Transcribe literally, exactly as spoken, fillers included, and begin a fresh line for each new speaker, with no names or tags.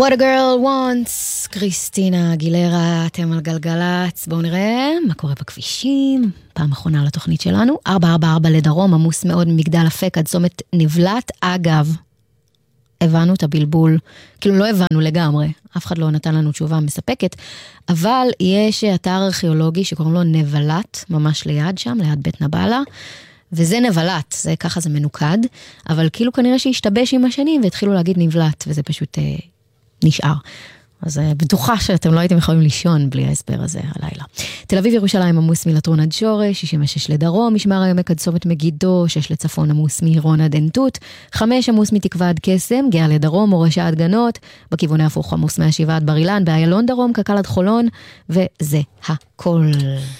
What a girl wants, קריסטינה אגילרה, אתם על גלגלץ. בואו נראה מה קורה בכבישים. פעם אחרונה לתוכנית שלנו, ארבע ארבע ארבע לדרום, עמוס מאוד ממגדל אפק עד צומת נבלת. אגב, הבנו את הבלבול, כאילו לא הבנו לגמרי, אף אחד לא נתן לנו תשובה מספקת, אבל יש אתר ארכיאולוגי שקוראים לו נבלת, ממש ליד שם, ליד בית נבלה, וזה נבלת, זה ככה זה מנוקד, אבל כאילו כנראה שהשתבש עם השנים, והתחילו להגיד נבלת, וזה פשוט אה, נשאר. אז אה, בטוחה שאתם לא הייתם יכולים לישון בלי ההסבר הזה הלילה. תל אביב ירושלים עמוס מלטרון עד שורש, שישים ושש לדרום, משמר העמק עד צומת מגידו, שש לצפון עמוס מהירון עד עין תות, חמש עמוס מתקווה עד קסם, גאה לדרום, מורשה עד גנות, בכיוון ההפוך עמוס מהשבעה עד בר אילן, באיילון דרום, קקל עד חולון, וזה הכל.